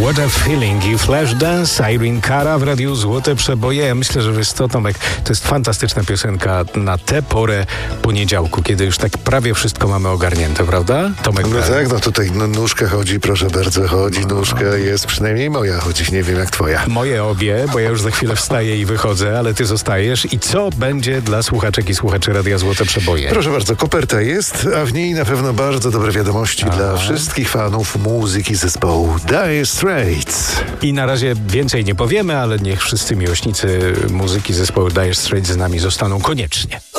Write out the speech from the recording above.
What a Feeling i Flashdance, Irene Cara w Radiu Złote Przeboje. Ja myślę, że wiesz co, Tomek, to jest fantastyczna piosenka na tę porę poniedziałku, kiedy już tak prawie wszystko mamy ogarnięte, prawda? Tomek, no tak, no tutaj nóżka chodzi, proszę bardzo, chodzi, nóżka jest, przynajmniej moja chodzi, nie wiem jak twoja. Moje obie, bo ja już za chwilę wstaję i wychodzę, ale ty zostajesz. I co będzie dla słuchaczek i słuchaczy Radia Złote Przeboje? Proszę bardzo, koperta jest, a w niej na pewno bardzo dobre wiadomości dla wszystkich fanów muzyki zespołu Dire Straits. I na razie więcej nie powiemy, ale niech wszyscy miłośnicy muzyki zespołu Dire Straits z nami zostaną koniecznie.